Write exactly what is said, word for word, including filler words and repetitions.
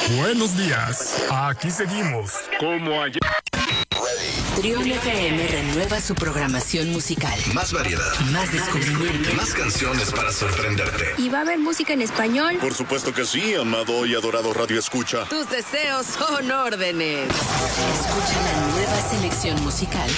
Buenos días. Aquí seguimos. Como ayer. Trión F M renueva su programación musical. Más variedad. Más descubrimiento. Más canciones para sorprenderte. ¿Y va a haber música en español? Por supuesto que sí, amado y adorado Radio Escucha. Tus deseos son órdenes. Escucha la nueva selección musical